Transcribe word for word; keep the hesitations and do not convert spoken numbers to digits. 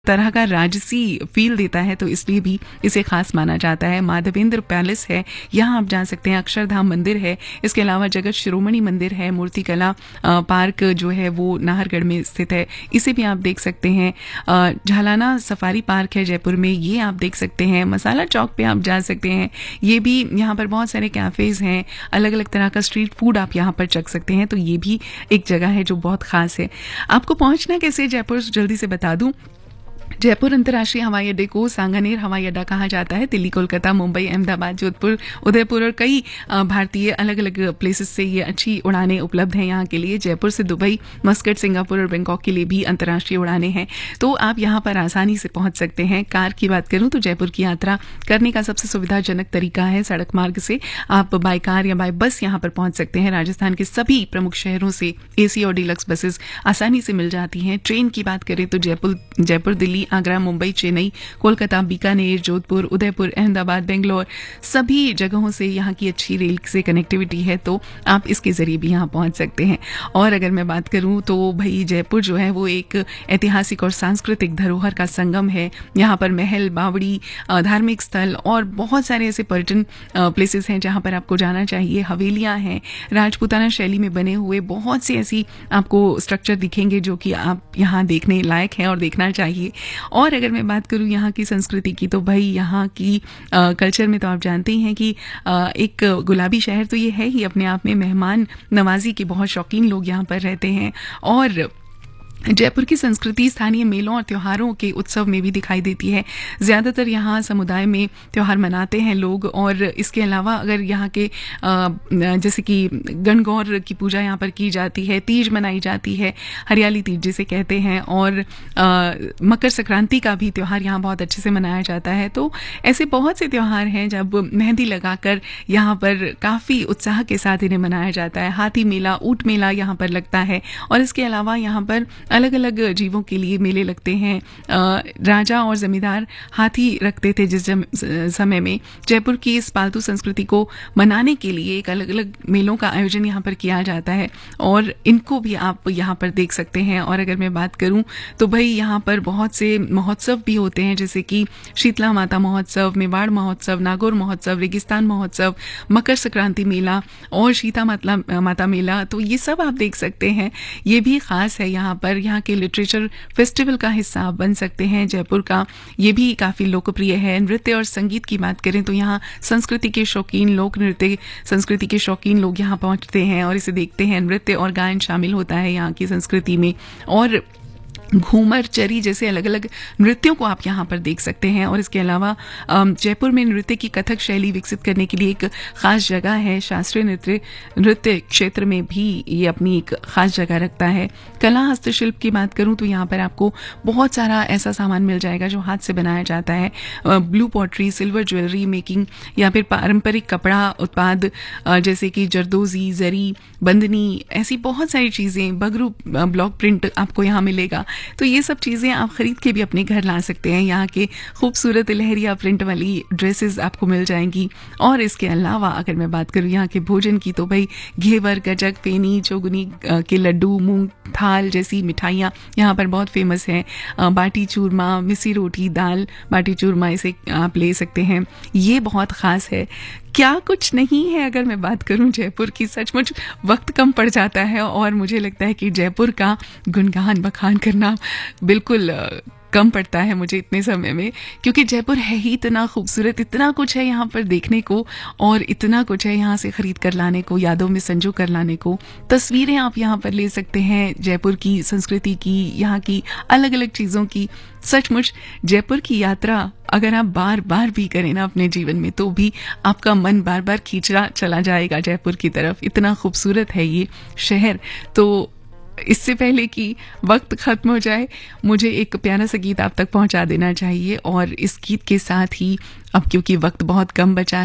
तरह का राजसी फील देता है, तो इसलिए भी इसे खास माना जाता है। माधवेंद्र पैलेस है, यहाँ आप जा सकते हैं। अक्षरधाम मंदिर है, इसके अलावा जगत शिरोमणि मंदिर है। मूर्तिकला पार्क जो है वो नाहरगढ़ में स्थित है, इसे भी आप देख सकते हैं। झालाना सफारी पार्क है जयपुर में, ये आप देख सकते हैं। मसाला चौक पे आप जा सकते हैं, ये भी यहाँ पर बहुत सारे कैफेज हैं, अलग अलग तरह का स्ट्रीट फूड आप यहाँ पर चख सकते हैं, तो ये भी एक जगह है जो बहुत खास है। आपको पहुंचना कैसे जयपुर, जल्दी से बता दूं। जयपुर अंतर्राष्ट्रीय हवाई अड्डे को सांगानेर हवाई अड्डा कहा जाता है। दिल्ली, कोलकाता, मुंबई, अहमदाबाद, जोधपुर, उदयपुर और कई भारतीय अलग अलग प्लेसेस से ये अच्छी उड़ानें उपलब्ध हैं यहाँ के लिए। जयपुर से दुबई, मस्कट, सिंगापुर और बैंकॉक के लिए भी अंतर्राष्ट्रीय उड़ानें हैं, तो आप यहाँ पर आसानी से पहुंच सकते हैं। कार की बात करूं तो जयपुर की यात्रा करने का सबसे सुविधाजनक तरीका है सड़क मार्ग से। आप बाय कार या बाय बस यहाँ पर पहुंच सकते हैं। राजस्थान के सभी प्रमुख शहरों से एसी और डीलक्स बसेस आसानी से मिल जाती हैं। ट्रेन की बात करें तो जयपुर जयपुर दिल्ली, आगरा, मुंबई, चेन्नई, कोलकाता, बीकानेर, जोधपुर, उदयपुर, अहमदाबाद, बेंगलोर, सभी जगहों से यहाँ की अच्छी रेल से कनेक्टिविटी है, तो आप इसके जरिए भी यहाँ पहुंच सकते हैं। और अगर मैं बात करूं तो भाई जयपुर जो है वो एक ऐतिहासिक और सांस्कृतिक धरोहर का संगम है। यहाँ पर महल, बावड़ी, धार्मिक स्थल और बहुत सारे ऐसे पर्यटन प्लेसेस हैं जहाँ पर आपको जाना चाहिए। हवेलियाँ हैं, राजपूताना शैली में बने हुए बहुत सी ऐसी आपको स्ट्रक्चर दिखेंगे जो कि आप यहाँ देखने लायक हैं और देखना चाहिए। और अगर मैं बात करूं यहाँ की संस्कृति की, तो भाई यहाँ की आ, कल्चर में तो आप जानते ही हैं कि आ, एक गुलाबी शहर तो ये है ही अपने आप में। मेहमान नवाजी के बहुत शौकीन लोग यहाँ पर रहते हैं, और जयपुर की संस्कृति स्थानीय मेलों और त्योहारों के उत्सव में भी दिखाई देती है। ज़्यादातर यहाँ समुदाय में त्योहार मनाते हैं लोग, और इसके अलावा अगर यहाँ के जैसे कि गणगौर की पूजा यहाँ पर की जाती है, तीज मनाई जाती है, हरियाली तीज जिसे कहते हैं, और आ, मकर संक्रांति का भी त्यौहार यहाँ बहुत अच्छे से मनाया जाता है। तो ऐसे बहुत से त्यौहार हैं जब मेहंदी लगाकर यहाँ पर काफ़ी उत्साह के साथ इन्हें मनाया जाता है। हाथी मेला, ऊँट मेला यहाँ पर लगता है, और इसके अलावा यहाँ पर अलग अलग जीवों के लिए मेले लगते हैं। राजा और जमींदार हाथी रखते थे जिस समय में। जयपुर की इस पालतू संस्कृति को मनाने के लिए एक अलग अलग मेलों का आयोजन यहाँ पर किया जाता है, और इनको भी आप यहाँ पर देख सकते हैं। और अगर मैं बात करूँ तो भाई यहाँ पर बहुत से महोत्सव भी होते हैं, जैसे कि शीतला माता महोत्सव, मेवाड़ महोत्सव, नागौर महोत्सव, रेगिस्तान महोत्सव, मकर संक्रांति मेला और सीता माता मेला, तो ये सब आप देख सकते हैं। ये भी खास है यहाँ पर। यहाँ के लिटरेचर फेस्टिवल का हिस्सा आप बन सकते हैं जयपुर का, ये भी काफ़ी लोकप्रिय है। नृत्य और संगीत की बात करें तो यहाँ संस्कृति के शौकीन, लोक नृत्य संस्कृति के शौकीन लोग यहाँ पहुँचते हैं और इसे देखते हैं। नृत्य और गायन शामिल होता है यहाँ की संस्कृति में, और घूमर, चरी जैसे अलग अलग नृत्यों को आप यहाँ पर देख सकते हैं। और इसके अलावा जयपुर में नृत्य की कथक शैली विकसित करने के लिए एक खास जगह है। शास्त्रीय नृत्य नृत्य क्षेत्र में भी ये अपनी एक खास जगह रखता है। कला हस्तशिल्प की बात करूँ तो यहाँ पर आपको बहुत सारा ऐसा सामान मिल जाएगा जो हाथ से बनाया जाता है। Blue pottery, silver jewellery making, या फिर पारंपरिक कपड़ा उत्पाद जैसे कि जरदोजी, जरी, बंदनी, ऐसी बहुत सारी चीज़ें। बगरू ब्लॉक प्रिंट आपको यहाँ मिलेगा, तो ये सब चीज़ें आप खरीद के भी अपने घर ला सकते हैं। यहाँ के खूबसूरत लहरिया प्रिंट वाली ड्रेसेस आपको मिल जाएंगी। और इसके अलावा अगर मैं बात करूँ यहाँ के भोजन की, तो भाई घेवर, गजक, फेनी, चौगुनी के लड्डू, मूंग थाल जैसी मिठाइयाँ यहाँ पर बहुत फेमस हैं। बाटी चूरमा, मिसी रोटी, दाल बाटी चूरमा, इसे आप ले सकते हैं, ये बहुत ख़ास है। क्या कुछ नहीं है अगर मैं बात करूं जयपुर की। सचमुच वक्त कम पड़ जाता है, और मुझे लगता है कि जयपुर का गुणगान बखान करना बिल्कुल कम पड़ता है मुझे इतने समय में, क्योंकि जयपुर है ही इतना खूबसूरत, इतना कुछ है यहाँ पर देखने को, और इतना कुछ है यहाँ से खरीद कर लाने को, यादों में संजो कर लाने को। तस्वीरें आप यहाँ पर ले सकते हैं जयपुर की संस्कृति की, यहाँ की अलग अलग चीज़ों की। सचमुच जयपुर की यात्रा अगर आप बार बार भी करें ना अपने जीवन में, तो भी आपका मन बार बार खींचा चला जाएगा जयपुर की तरफ। इतना खूबसूरत है ये शहर। तो इससे पहले कि वक्त खत्म हो जाए, मुझे एक प्यारा सा गीत आप तक पहुंचा देना चाहिए, और इस गीत के साथ ही अब क्योंकि वक्त बहुत कम बचा